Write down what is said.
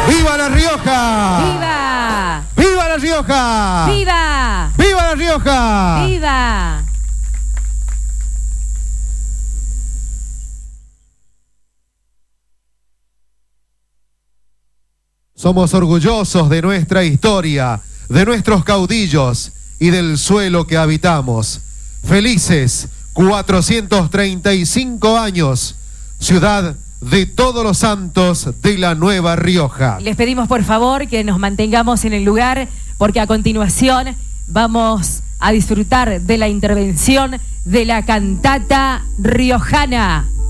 ¡Viva La Rioja! ¡Viva! ¡Viva La Rioja! ¡Viva! ¡Viva La Rioja! ¡Viva! Somos orgullosos de nuestra historia, de nuestros caudillos y del suelo que habitamos. Felices 435 años, ciudad de todos los santos de la Nueva Rioja. Les pedimos por favor que nos mantengamos en el lugar porque a continuación vamos a disfrutar de la intervención de la cantata riojana.